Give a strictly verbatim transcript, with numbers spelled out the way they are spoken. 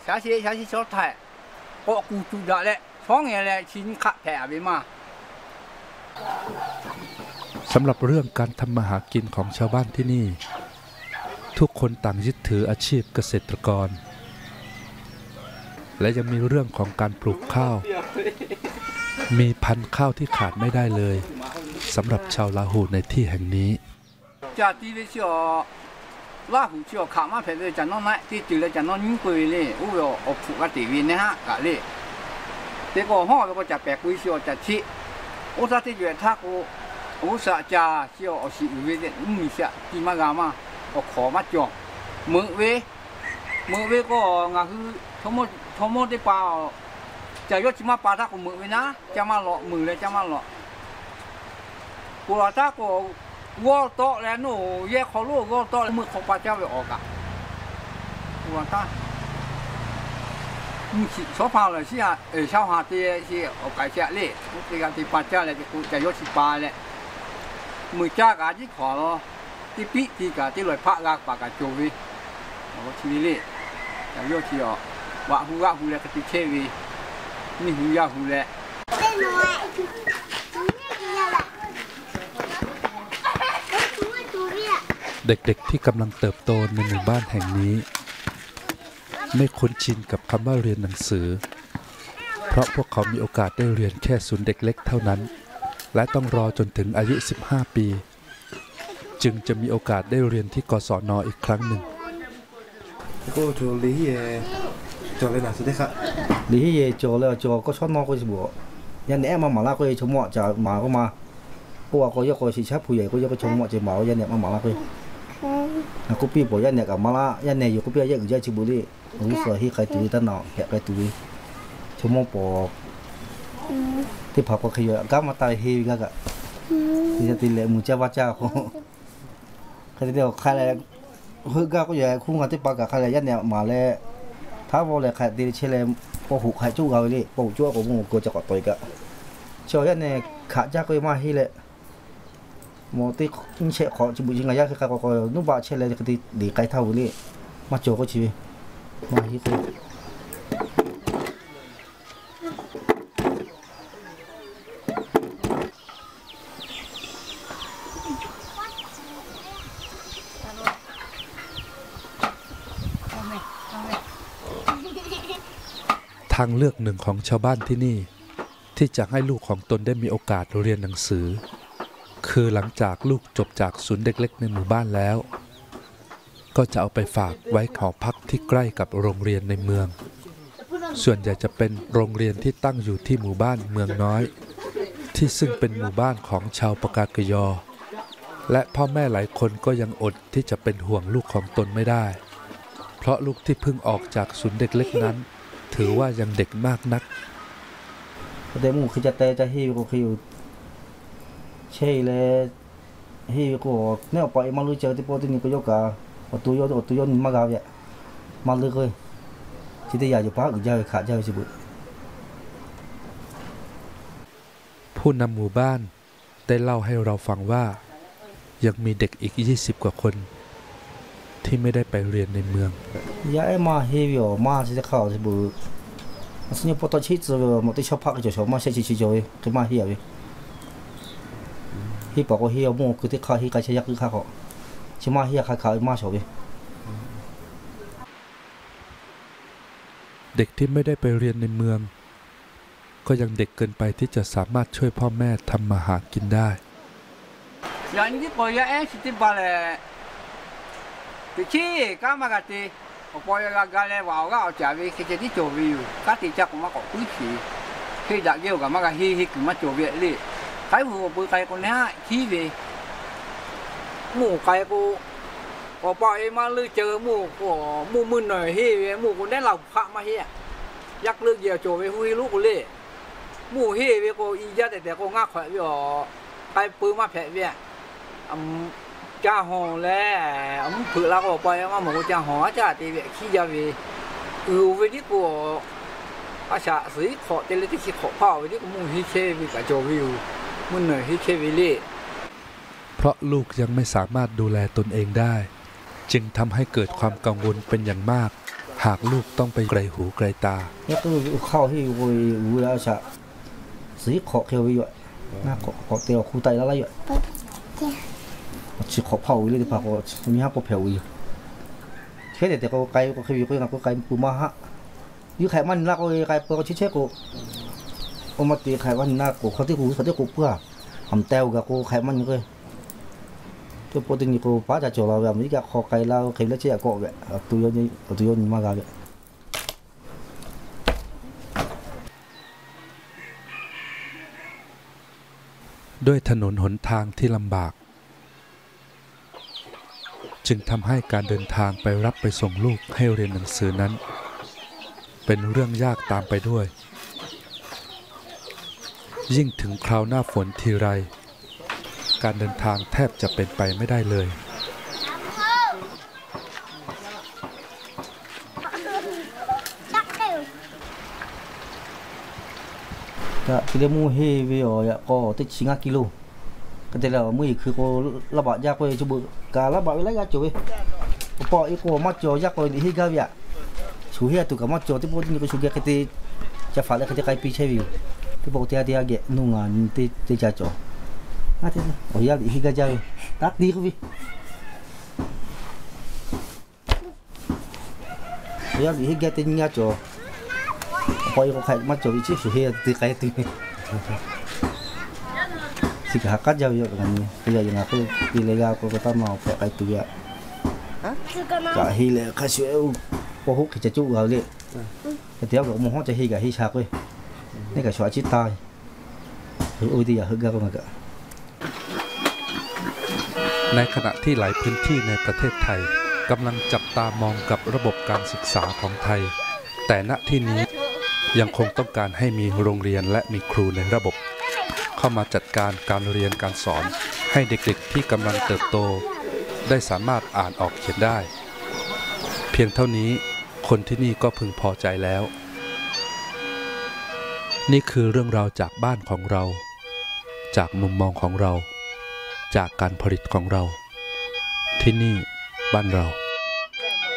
小些小些小台我顾住了嘞สองอย่างเลยชิ้นขะแผ่ไปมาสำหรับเรื่องการทำมาหากินของชาวบ้านที่นี่ทุกคนต่างยึดถืออาชีพเกษตรกรและยังมีเรื่องของการปลูกข้าวมีพันธุ์ข้าวที่ขาดไม่ได้เลยสำหรับชาวลาหูในที่แห่งนี้จากที่เราเชื่อลาหูเชื่อขามาเพื่อจะน้องไหนที่จุดเลยจะน้องยิ่งกุยเลยอู้ยออกผูกกติวินนะฮะกะเลยแต่ก็ห้องเราก็จะแปลกุยเชื่อจะชี้อุตส่าห์ที่อยู่ท่ากูอุตส่าห์จะเชื่อเอาสิวิเดนมีเสียที่มากามาก็ขอมาจองมือเวมือเวก็งาคือทั้งหมดทั้งหมดได้เปล่าจะยกชิมาปาท่ากูมือเวนะจะมาหลอกมือเลยจะมาหลอกกูว่าท่ากูว่าโตแล้วหนูแยกเขาลูกว่าโตแล้วมือของป้าเจ้าไปออกอะกูว่าท่ามึงขี่ชอบพาเลยสิฮะเออชาวหาตีสิเอาไก่เสียเล่มึงตีกันตีป้าเจ้าเลยจะกูจะยกชิปาเลยมือจ้ากาที่ขอที่ปีที่กาที่ลอยพระลากปากกาโจวีเอาชีวิตเล่จะยกชีออกว่าหูว่าหูเลยกติเชวีนี่หูยาหูเลยเด็กๆที่กำลังเติบโตในหมู่บ้านแห่งนี้ไม่คุ้นชินกับคำว่าเรียนหนังสือเพราะพวกเขามีโอกาสได้เรียนแค่ศูนย์เด็กเล็กเท่านั้นและต้องรอจนถึงอายุสิบห้าปีจึงจะมีโอกาสได้เรียนที่กศน.อีกครั้งหนึ่งก็จูลีเย่จอเลยนะสุดที่ค่ะลีเย่จอแล้วจอก็ชอบนอกก็จะบอกยันแอบมาหมาลาก็จะชมเหมาะจะหมาก็มาเพราะว่าก็ยกก็ชิชับผู้ใหญ่ก็ยกก็ชมเหมาะจะหมายันแอบมาหมาลาก็กูปีบอกยันแอบกับมาลายันแอบอยู่กูปียันอยู่ใจชิบุรีรู้สึกที่ใครตุยตั้งหนอแหกใครตุยชมเหมาะปอกที่ผักก็ขยันก้ามาตายเฮก็กะที่จะตีเละมือเจ้าว่าเจ้าเขาใครเดียวใครอะไรเฮ้ยก้าก็อย่าคุ้งกันที่ปากกับใครยันแอบมาแล้วถ้าว่าเลยใครตีเชลล์ปหูใครจู้เขาเลยปหูจู้ก็มึงก็จะกอดตัวกันชาวยันเนี่ยขาจ้าก็มาให้เลยหมอที่ยิ่งเชะขอจิบุจิงายาคือเขาก็นุ่มบาเชลล์จะตีดีไกลเท่าเลยมาโจก็ชีวิตมาให้ตัวทางเลือกหนึ่งของชาวบ้านที่นี่ที่จะให้ลูกของตนได้มีโอกาสเรียนหนังสือคือหลังจากลูกจบจากศูนย์เด็กเล็กในหมู่บ้านแล้วก็จะเอาไปฝากไว้หอพักที่ใกล้กับโรงเรียนในเมืองส่วนใหญ่จะเป็นโรงเรียนที่ตั้งอยู่ที่หมู่บ้านเมืองน้อยที่ซึ่งเป็นหมู่บ้านของชาวปากากยอและพ่อแม่หลายคนก็ยังอดที่จะเป็นห่วงลูกของตนไม่ได้เพราะลูกที่เพิ่งออกจากศูนย์เด็กเล็กนั้นถือว่ายังเด็กมากนักแต่หมู่คือจะเตะจะฮิวก็คือใช่เลยฮิวก็เนี่ยไปมาลุยเจอที่โปรตีนก็ยกกาตัวยอตัวยอมากาวเนี่ยมาเลยเลยที่ได้อยากจะพักอีกเจ้าขาดเจ้าสิบุผู้นำหมู่บ้านได้เล่าให้เราฟังว่ายังมีเด็กอีกยี่สิบกว่าคนที่ไม่ได้ไปเรียนในเมืองยายมาเฮียวมาที่จะเข้าสิบุสิ่งที่พอตชิดจะมาที่ชอบพักจะชอบมาใช้ชีวิตเลยคือมาเฮียวที่บอกว่าเฮียวมั่วคือที่ข้าที่ใครใช้ยักษ์คือข้าเขาชิมาเฮียข้าเขามาชอบเลยเด็กที่ไม่ได้ไปเรียนในเมืองก็ยังเด็กเกินไปที่จะสามารถช่วยพ่อแม่ทำมาหากินได้อย่างนี้ปอยาเอ็กซ์ที่บาร์เลยที่ชี้ก้ามากตีปอยากาเลยว่าก็เอาจ่าวิคือจะที่โจวิวก็ติดจากมาก็คุยขี้คือจากเกี่ยวกับมาก็ฮิฮิคือมาโจวิเลยใครหัวปืนใครคนนี้ขี้วิหมู่ใครกูพอปอยมาลือเจอหมู่ก็หมู่มึนหน่อยฮิวิหมู่คนได้เหล่าพระมาเฮียยักเลือกเกี่ยวโจวิหุยลูกกูเลยหมู่ฮิวิก็อีจัดแต่แต่ก็ง่าขวายวิอ๋อใครปืนมาแผลวิอืมจ้าหงแล้วอืมผืนเราก็ไปว่าหมูจ้าหงจ้าตีเวขี้ยาวีอือวันนี้กูอาชาสีขอเตลิที่ขี้ขอพ่อวันนี้กูมุ่งฮิเควิกับโจวิวมุ่งหน่อยฮิเควิลี่เพราะลูกยังไม่สามารถดูแลตนเองได้จึงทำให้เกิดความกังวลเป็นอย่างมากหากลูกต้องไปไกลหูไกลตา nhất cái khâu thì vui vui là sợ sĩ khó kêu vậy na khó khó tiêu khu tay là vậy chỉ khó phao đi thì phao có mi ha có phèo gì thế để có cái có khi có có cái bù ma ha như khaiมันlà có cái có chết chết của ông màตีkhaiมันlà củaเขาที่หูเขาที่กูเพื่อทำเต้ากับกูkhaiมันเลยตัวโปรตีนกูป้าจะโจเราแบบนี้กับคอไก่เราเคยเล่นเชี่ยก็แบบตัวยนี้ตัวยนี้มากเลยด้วยถนนหนทางที่ลำบากจึงทำให้การเดินทางไปรับไปส่งลูกให้เรียนหนังสือนั้นเป็นเรื่องยากตามไปด้วยยิ่งถึงคราวหน้าฝนทีไรการเดินทางแทบจะเป็นไปไม่ได้เลยก็ที่เรียกมูเฮวิโอเนี่ยก็ติดชิงกิโลก็แต่แล้วมือคือก็ระบาดยากไปจุบการระบาดอะไรยากจุบพออีกก็มาจ่อยากไปที่กาวิอะชูเฮียตุกับมาจ่อที่พวกนี้ก็ชูเกียร์ที่จะฝากเลยที่ใครปีเชวิวที่พวกที่อาเดียเกะนุ่งงานที่ที่จะจ่ออาทิตย์โอ้ยาที่กาจาวิตักดีก็วิโอ้ยาที่กาที่นี่จ่อพออีกก็ใครมาจ่อวิชิชูเฮียที่ใครที่สิกหากัดยาวๆกันนี่คืออย่างนั้นคือปีเล็กก็ก็ต้องมาแปะไอ้ตัวจะฮีเลยข้าช่วยพอฮุกจะจุกเอาเลยแต่เดี๋ยวก็มองว่าจะฮีกับฮีชาไปนี่ก็ช่วยชิดตายคืออุ้ยที่อยากฮึกกันก็ในขณะที่หลายพื้นที่ในประเทศไทยกำลังจับตามองกับระบบการศึกษาของไทยแต่ณที่นี้ยังคงต้องการให้มีโรงเรียนและมีครูในระบบเข้ามาจัดการการเรียนการสอนให้เด็กๆที่กำลังเติบโตได้สามารถอ่านออกเขียนได้เพียงเท่านี้คนที่นี่ก็พึงพอใจแล้วนี่คือเรื่องราวจากบ้านของเราจากมุมมองของเราจากการผลิตของเราที่นี่บ้านเรา